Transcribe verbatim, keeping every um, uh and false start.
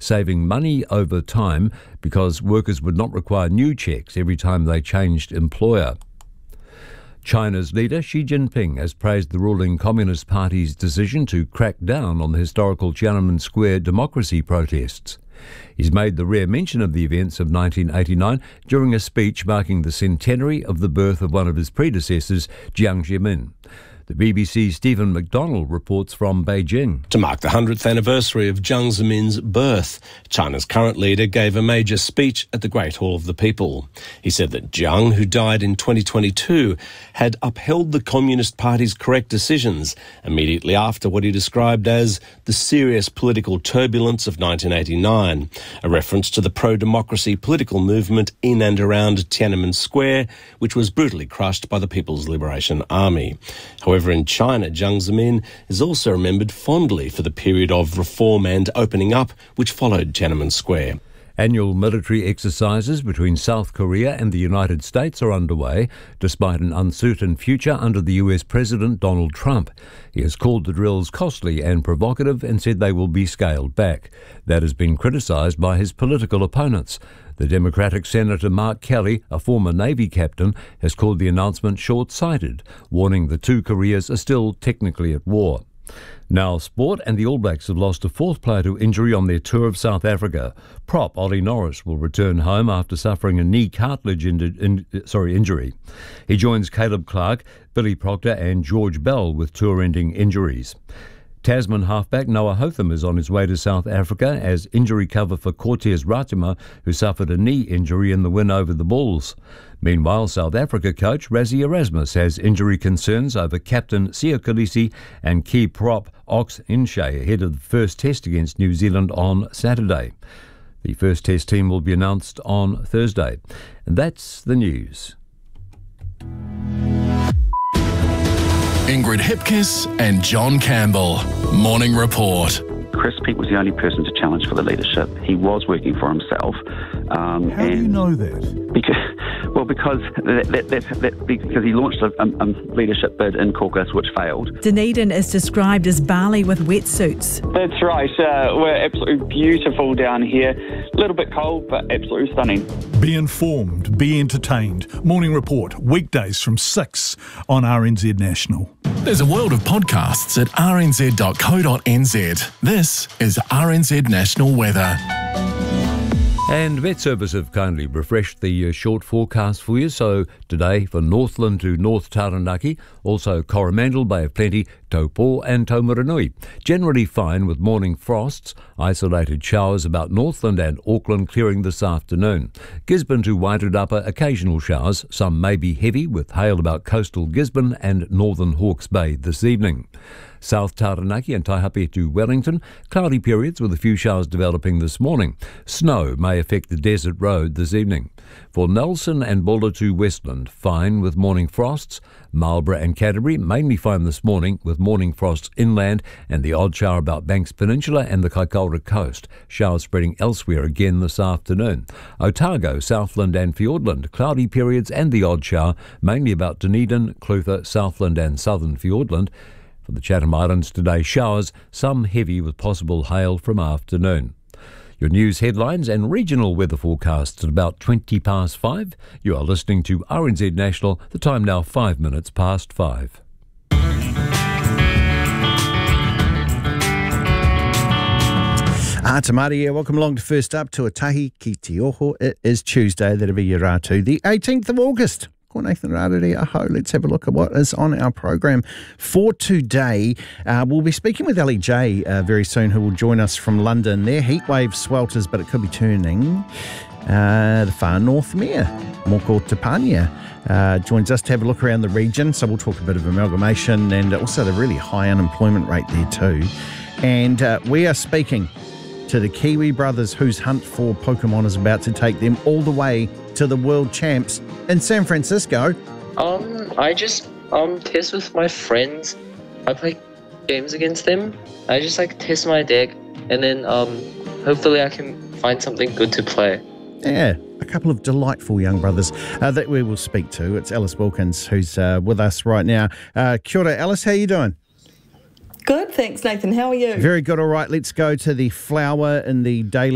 saving money over time because workers would not require new checks every time they changed employer. China's leader Xi Jinping has praised the ruling Communist Party's decision to crack down on the historical Tiananmen Square democracy protests. He's made the rare mention of the events of nineteen eighty-nine during a speech marking the centenary of the birth of one of his predecessors, Jiang Zemin. The B B C's Stephen McDonald reports from Beijing. To mark the hundredth anniversary of Jiang Zemin's birth, China's current leader gave a major speech at the Great Hall of the People. He said that Jiang, who died in twenty twenty-two, had upheld the Communist Party's correct decisions immediately after what he described as the serious political turbulence of nineteen eighty-nine, a reference to the pro-democracy political movement in and around Tiananmen Square, which was brutally crushed by the People's Liberation Army. However, However, in China, Jiang Zemin is also remembered fondly for the period of reform and opening up which followed Tiananmen Square. Annual military exercises between South Korea and the United States are underway, despite an uncertain future under the U S President Donald Trump. He has called the drills costly and provocative and said they will be scaled back. That has been criticised by his political opponents. The Democratic Senator Mark Kelly, a former Navy captain, has called the announcement short-sighted, warning the two Koreas are still technically at war. Now sport, and the All Blacks have lost a fourth player to injury on their tour of South Africa. Prop Ollie Norris will return home after suffering a knee cartilage in, in, sorry, injury. He joins Caleb Clark, Billy Proctor and George Bell with tour-ending injuries. Tasman halfback Noah Hotham is on his way to South Africa as injury cover for Cortez Ratima, who suffered a knee injury in the win over the Bulls. Meanwhile, South Africa coach Rassie Erasmus has injury concerns over captain Siya Kolisi and key prop Ox Inche ahead of the first test against New Zealand on Saturday. The first test team will be announced on Thursday. And that's the news. Ingrid Hipkiss and John Campbell. Morning Report. Chris Peake was the only person to challenge for the leadership. He was working for himself. Um, How and do you know that? Because, well, because that, that, that, that, because he launched a, a, a leadership bid in caucus which failed. Dunedin is described as Bali with wetsuits. That's right. Uh, we're absolutely beautiful down here. A little bit cold, but absolutely stunning. Be informed, be entertained. Morning Report, weekdays from six on R N Z National. There's a world of podcasts at r n z dot co dot n z. This is R N Z National Weather. And Met Service have kindly refreshed the uh, short forecast for you. So today for Northland to North Taranaki, also Coromandel, Bay of Plenty, Taupo and Taumarunui. Generally fine with morning frosts, isolated showers about Northland and Auckland clearing this afternoon. Gisborne to Wairarapa, occasional showers, some may be heavy with hail about coastal Gisborne and northern Hawke's Bay this evening. South Taranaki and Taihape to Wellington, cloudy periods with a few showers developing this morning. Snow may affect the desert road this evening. For Nelson and Buller to Westland, fine with morning frosts. Marlborough and Canterbury, mainly fine this morning with morning frosts inland and the odd shower about Banks Peninsula and the Kaikoura coast. Showers spreading elsewhere again this afternoon. Otago, Southland and Fiordland, cloudy periods and the odd shower, mainly about Dunedin, Clutha, Southland and southern Fiordland. For the Chatham Islands today, showers, some heavy with possible hail from afternoon. Your news headlines and regional weather forecasts at about twenty past five. You are listening to R N Z National, the time now five minutes past five. Ah, Tamari here. Welcome along to First Up to Atahi Ki Te Oho. It is Tuesday, that'll be your Ratu, the eighteenth of August. Nathan Rarere, aho. Let's have a look at what is on our program for today. Uh, we'll be speaking with Ellie J uh, very soon, who will join us from London. Their heatwave swelters, but it could be turning. Uh, the far north mayor, Moko Tapania, uh, joins us to have a look around the region. So we'll talk a bit of amalgamation and also the really high unemployment rate there too. And uh, we are speaking to the Kiwi brothers whose hunt for Pokemon is about to take them all the way to the world champs in San Francisco. Um, I just um test with my friends. I play games against them. I just like test my deck, and then um hopefully I can find something good to play. Yeah, a couple of delightful young brothers uh, that we will speak to. It's Alice Wilkins who's uh, with us right now. Uh, kia ora, Alice, how you doing? Good, thanks, Nathan. How are you? Very good, all right. Let's go to the flower in the daily